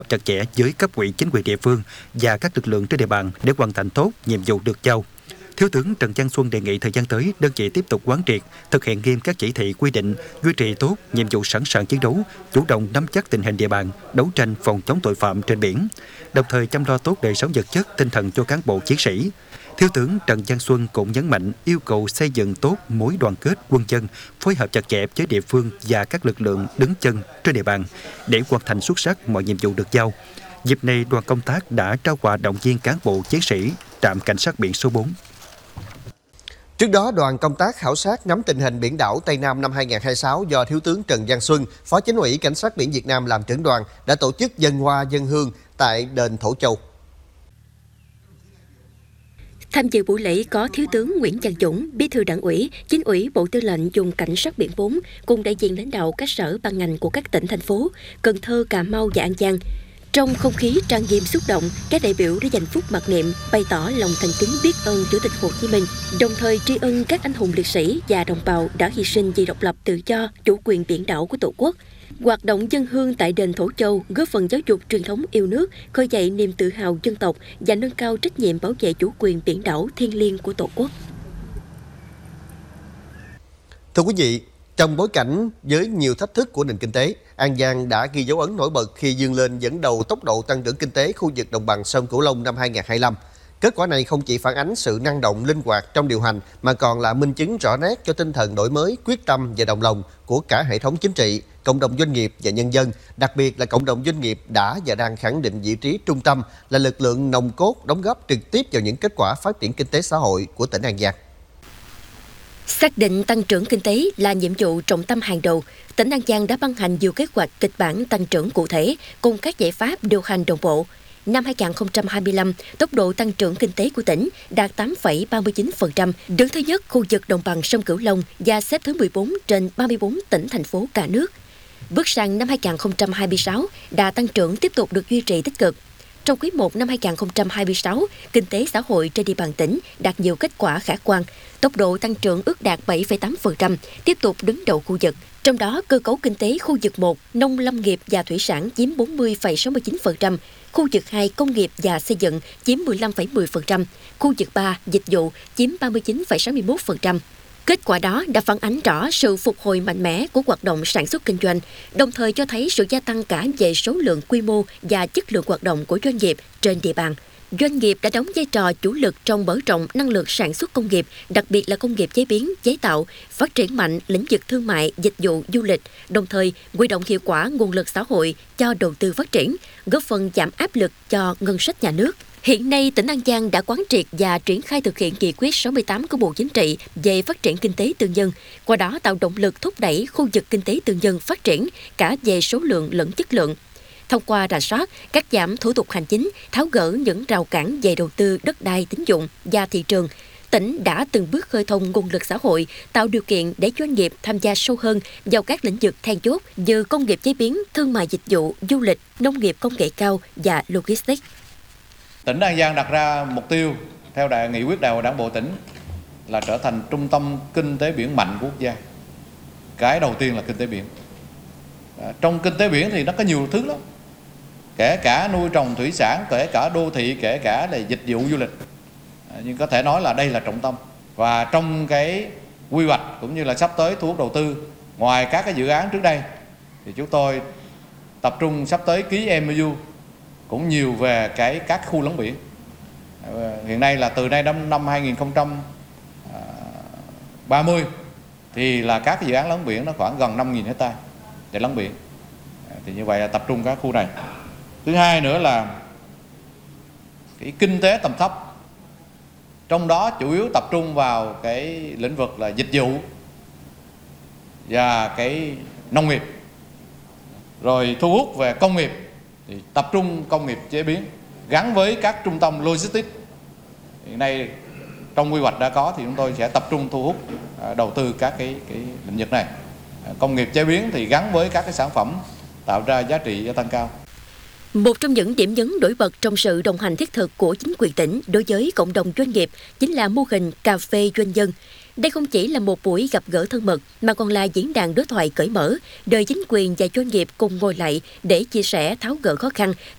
chặt chẽ với cấp ủy chính quyền địa phương và các lực lượng trên địa bàn để hoàn thành tốt nhiệm vụ được giao. Thiếu tướng Trần Văn Xuân đề nghị thời gian tới, đơn vị tiếp tục quán triệt, thực hiện nghiêm các chỉ thị quy định, duy trì tốt nhiệm vụ sẵn sàng chiến đấu, chủ động nắm chắc tình hình địa bàn, đấu tranh phòng chống tội phạm trên biển, đồng thời chăm lo tốt đời sống vật chất, tinh thần cho cán bộ chiến sĩ. Thiếu tướng Trần Văn Xuân cũng nhấn mạnh yêu cầu xây dựng tốt mối đoàn kết quân dân, phối hợp chặt chẽ với địa phương và các lực lượng đứng chân trên địa bàn để hoàn thành xuất sắc mọi nhiệm vụ được giao. Dịp này, đoàn công tác đã trao quà động viên cán bộ chiến sĩ trạm cảnh sát biển số 4. Trước đó, đoàn công tác khảo sát nắm tình hình biển đảo Tây Nam năm 2026 do Thiếu tướng Trần Văn Xuân, Phó Chính ủy Cảnh sát biển Việt Nam làm trưởng đoàn đã tổ chức dâng hoa dâng hương tại đền Thổ Châu. Tham dự buổi lễ có Thiếu tướng Nguyễn Văn Dũng, Bí thư Đảng ủy, Chính ủy Bộ Tư lệnh Vùng Cảnh sát biển 4 cùng đại diện lãnh đạo các sở ban ngành của các tỉnh, thành phố Cần Thơ, Cà Mau và An Giang. Trong không khí trang nghiêm xúc động, các đại biểu đã dành phút mặc niệm, bày tỏ lòng thành kính biết ơn Chủ tịch Hồ Chí Minh, đồng thời tri ân các anh hùng liệt sĩ và đồng bào đã hy sinh vì độc lập, tự do, chủ quyền biển đảo của Tổ quốc. Hoạt động dâng hương tại đền Thổ Châu góp phần giáo dục truyền thống yêu nước, khơi dậy niềm tự hào dân tộc và nâng cao trách nhiệm bảo vệ chủ quyền biển đảo thiêng liêng của Tổ quốc. Thưa quý vị, trong bối cảnh với nhiều thách thức của nền kinh tế, An Giang đã ghi dấu ấn nổi bật khi vươn lên dẫn đầu tốc độ tăng trưởng kinh tế khu vực đồng bằng sông Cửu Long năm 2025. Kết quả này không chỉ phản ánh sự năng động, linh hoạt trong điều hành, mà còn là minh chứng rõ nét cho tinh thần đổi mới, quyết tâm và đồng lòng của cả hệ thống chính trị, cộng đồng doanh nghiệp và nhân dân, đặc biệt là cộng đồng doanh nghiệp đã và đang khẳng định vị trí trung tâm là lực lượng nòng cốt đóng góp trực tiếp vào những kết quả phát triển kinh tế xã hội của tỉnh An Giang. Xác định tăng trưởng kinh tế là nhiệm vụ trọng tâm hàng đầu, tỉnh An Giang đã ban hành nhiều kế hoạch kịch bản tăng trưởng cụ thể cùng các giải pháp điều hành đồng bộ. Năm 2025, tốc độ tăng trưởng kinh tế của tỉnh đạt 8,39%, đứng thứ nhất khu vực đồng bằng sông Cửu Long và xếp thứ 14 trên 34 tỉnh, thành phố cả nước. Bước sang năm 2026, đà tăng trưởng tiếp tục được duy trì tích cực. Trong quý 1 năm 2026, kinh tế xã hội trên địa bàn tỉnh đạt nhiều kết quả khả quan. Tốc độ tăng trưởng ước đạt 7,8%, tiếp tục đứng đầu khu vực. Trong đó, cơ cấu kinh tế khu vực 1, nông lâm nghiệp và thủy sản chiếm 40,69%, khu vực 2, công nghiệp và xây dựng chiếm 15,10%, khu vực 3, dịch vụ chiếm 39,61%. Kết quả đó đã phản ánh rõ sự phục hồi mạnh mẽ của hoạt động sản xuất kinh doanh, đồng thời cho thấy sự gia tăng cả về số lượng, quy mô và chất lượng hoạt động của doanh nghiệp trên địa bàn. Doanh nghiệp đã đóng vai trò chủ lực trong mở rộng năng lực sản xuất công nghiệp, đặc biệt là công nghiệp chế biến, chế tạo, phát triển mạnh lĩnh vực thương mại, dịch vụ, du lịch, đồng thời huy động hiệu quả nguồn lực xã hội cho đầu tư phát triển, góp phần giảm áp lực cho ngân sách nhà nước. Hiện nay, tỉnh An Giang đã quán triệt và triển khai thực hiện nghị quyết 68 của Bộ Chính trị về phát triển kinh tế tư nhân, qua đó tạo động lực thúc đẩy khu vực kinh tế tư nhân phát triển cả về số lượng lẫn chất lượng. Thông qua rà soát, cắt giảm thủ tục hành chính, tháo gỡ những rào cản về đầu tư, đất đai, tín dụng và thị trường, tỉnh đã từng bước khơi thông nguồn lực xã hội, tạo điều kiện để doanh nghiệp tham gia sâu hơn vào các lĩnh vực then chốt như công nghiệp chế biến, thương mại dịch vụ, du lịch, nông nghiệp công nghệ cao và logistics. Tỉnh An Giang đặt ra mục tiêu theo nghị quyết đại hội Đảng bộ tỉnh là trở thành trung tâm kinh tế biển mạnh của quốc gia. Cái đầu tiên là kinh tế biển. Trong kinh tế biển thì nó có nhiều thứ lắm, kể cả nuôi trồng thủy sản, kể cả đô thị, kể cả là dịch vụ du lịch. Nhưng có thể nói là đây là trọng tâm. Và trong cái quy hoạch cũng như là sắp tới thu hút đầu tư, ngoài các cái dự án trước đây thì chúng tôi tập trung sắp tới ký MOU cũng nhiều về các khu lấn biển. Hiện nay là từ nay năm 2030 thì là các cái dự án lấn biển nó khoảng gần 5.000 hectare để lấn biển. Thì như vậy là tập trung các khu này. Thứ hai nữa là cái kinh tế tầm thấp, trong đó chủ yếu tập trung vào cái lĩnh vực là dịch vụ và cái nông nghiệp. Rồi thu hút về công nghiệp thì tập trung công nghiệp chế biến gắn với các trung tâm logistics. Hiện nay trong quy hoạch đã có thì chúng tôi sẽ tập trung thu hút đầu tư các cái lĩnh vực này. Công nghiệp chế biến thì gắn với các cái sản phẩm tạo ra giá trị gia tăng cao. Một trong những điểm nhấn nổi bật trong sự đồng hành thiết thực của chính quyền tỉnh đối với cộng đồng doanh nghiệp chính là mô hình cà phê doanh nhân. Đây không chỉ là một buổi gặp gỡ thân mật mà còn là diễn đàn đối thoại cởi mở, đời chính quyền và doanh nghiệp cùng ngồi lại để chia sẻ, tháo gỡ khó khăn,